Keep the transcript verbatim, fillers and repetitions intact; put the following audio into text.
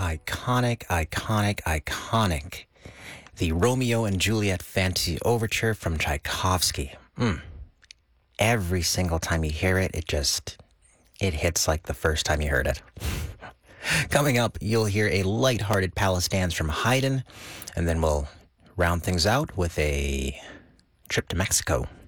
iconic, iconic, iconic. The Romeo and Juliet Fantasy Overture from Tchaikovsky. Mm. Every single time you hear it, it just, it hits like the first time you heard it. Coming up, you'll hear a lighthearted palace dance from Haydn, and then we'll round things out with a trip to Mexico.